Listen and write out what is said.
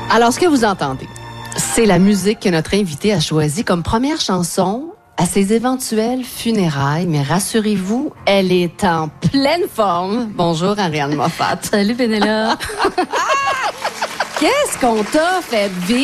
Alors, ce que vous entendez, c'est la musique que notre invité a choisie comme première chanson à ses éventuelles funérailles. Mais rassurez-vous, elle est en pleine forme. Bonjour, Ariane Moffat. Salut, Pénélope. Qu'est-ce qu'on t'a fait vivre?